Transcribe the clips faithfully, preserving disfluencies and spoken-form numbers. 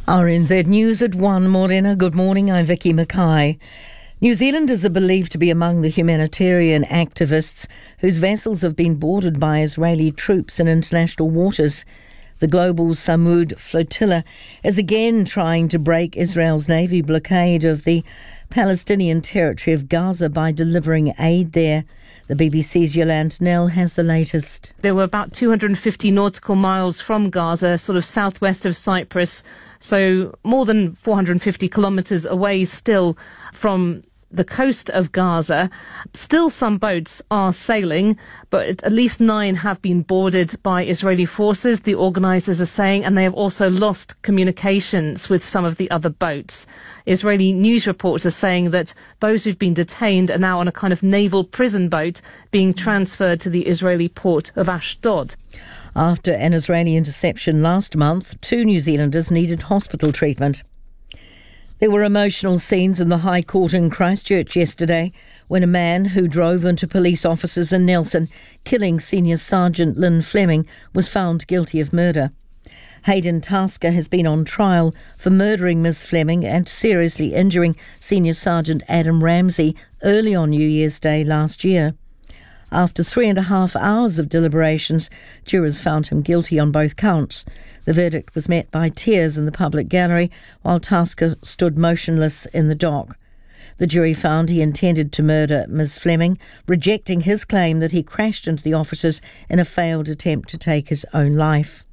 R N Z News at one, Morena. Good morning, I'm Vicky Mackay. New Zealanders are believed to be among the humanitarian activists whose vessels have been boarded by Israeli troops in international waters. The global Samud flotilla is again trying to break Israel's navy blockade of the Palestinian territory of Gaza by delivering aid there. The B B C's Yolande Nell has the latest. They were about two hundred fifty nautical miles from Gaza, sort of southwest of Cyprus, so more than four hundred fifty kilometres away still from the coast of Gaza. Still some boats are sailing, but at least nine have been boarded by Israeli forces, the organisers are saying, and they have also lost communications with some of the other boats. Israeli news reports are saying that those who've been detained are now on a kind of naval prison boat being transferred to the Israeli port of Ashdod. After an Israeli interception last month, two New Zealanders needed hospital treatment. There were emotional scenes in the High Court in Christchurch yesterday when a man who drove into police officers in Nelson, killing Senior Sergeant Lynn Fleming, was found guilty of murder. Hayden Tasker has been on trial for murdering Miss Fleming and seriously injuring Senior Sergeant Adam Ramsey early on New Year's Day last year. After three and a half hours of deliberations, jurors found him guilty on both counts. The verdict was met by tears in the public gallery while Tasker stood motionless in the dock. The jury found he intended to murder Miss Fleming, rejecting his claim that he crashed into the officers in a failed attempt to take his own life.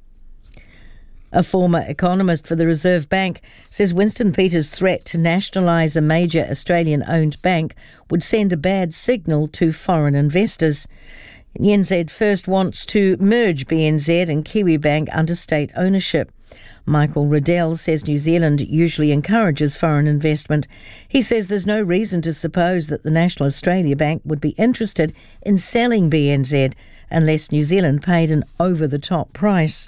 A former economist for the Reserve Bank says Winston Peters' threat to nationalise a major Australian-owned bank would send a bad signal to foreign investors. N Z First wants to merge B N Z and Kiwibank under state ownership. Michael Riddell says New Zealand usually encourages foreign investment. He says there's no reason to suppose that the National Australia Bank would be interested in selling B N Z unless New Zealand paid an over-the-top price.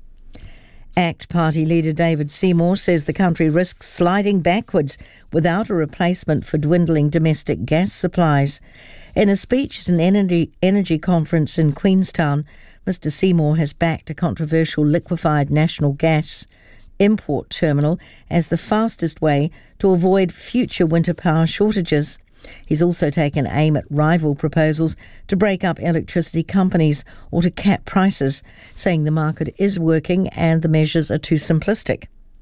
ACT Party leader David Seymour says the country risks sliding backwards without a replacement for dwindling domestic gas supplies. In a speech at an energy, energy conference in Queenstown, Mr Seymour has backed a controversial liquefied national gas import terminal as the fastest way to avoid future winter power shortages. He's also taken aim at rival proposals to break up electricity companies or to cap prices, saying the market is working and the measures are too simplistic.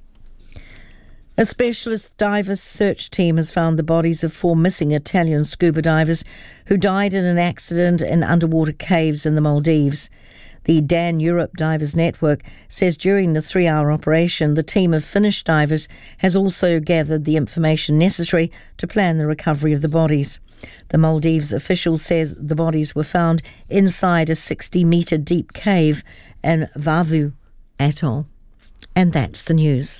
A specialist diver search team has found the bodies of four missing Italian scuba divers who died in an accident in underwater caves in the Maldives. The Dan Europe Divers Network says during the three-hour operation, the team of Finnish divers has also gathered the information necessary to plan the recovery of the bodies. The Maldives official says the bodies were found inside a sixty-metre deep cave in Vavu Atoll. And that's the news.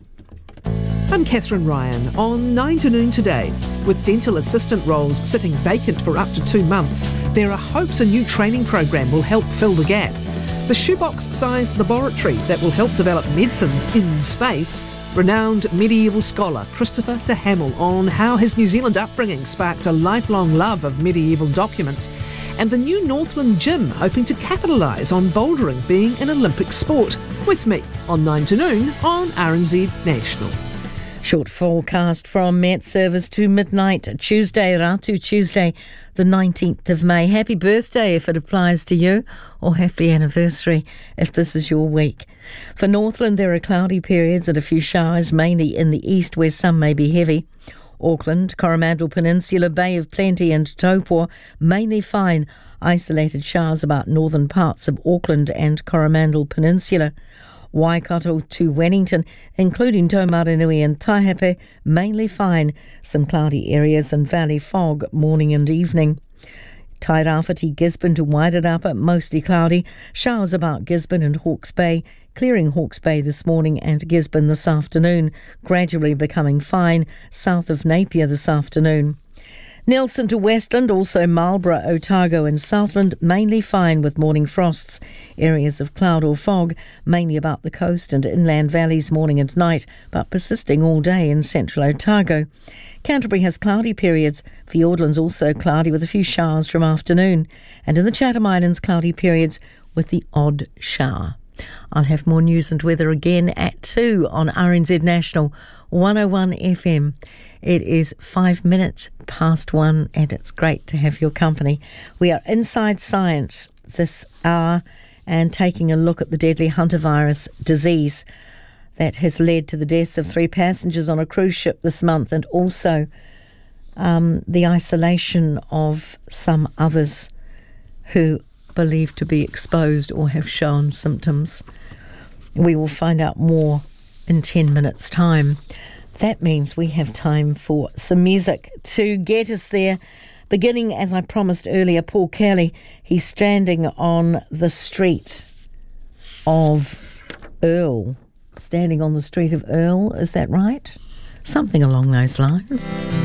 I'm Catherine Ryan on nine to noon today. With dental assistant roles sitting vacant for up to two months, there are hopes a new training program will help fill the gap. The shoebox-sized laboratory that will help develop medicines in space. Renowned medieval scholar Christopher de Hamel on how his New Zealand upbringing sparked a lifelong love of medieval documents. And the new Northland Gym hoping to capitalise on bouldering being an Olympic sport. With me on nine to noon on R N Z National. Short forecast from Met Service to midnight Tuesday, Ratu Tuesday, the nineteenth of May. Happy birthday if it applies to you, or happy anniversary if this is your week. For Northland, there are cloudy periods and a few showers, mainly in the east where some may be heavy. Auckland, Coromandel Peninsula, Bay of Plenty and Taupo, mainly fine. Isolated showers about northern parts of Auckland and Coromandel Peninsula. Waikato to Wellington, including Taumarunui and Taihape, mainly fine. Some cloudy areas and valley fog morning and evening. Tairāwhiti, Gisborne to Wairarapa, mostly cloudy. Showers about Gisborne and Hawke's Bay, clearing Hawke's Bay this morning and Gisborne this afternoon, gradually becoming fine south of Napier this afternoon. Nelson to Westland, also Marlborough, Otago and Southland, mainly fine with morning frosts. Areas of cloud or fog, mainly about the coast and inland valleys morning and night, but persisting all day in central Otago. Canterbury has cloudy periods. Fiordland's also cloudy with a few showers from afternoon. And in the Chatham Islands, cloudy periods with the odd shower. I'll have more news and weather again at two on R N Z National one oh one F M. It is five minutes past one, and it's great to have your company. We are Inside Science this hour and taking a look at the deadly hantavirus disease that has led to the deaths of three passengers on a cruise ship this month, and also um, the isolation of some others who believed to be exposed or have shown symptoms. We will find out more in ten minutes' time. That means we have time for some music to get us there. Beginning, as I promised earlier, Paul Kelly. He's standing on the street of Earl. Standing on the street of Earl, is that right? Something along those lines.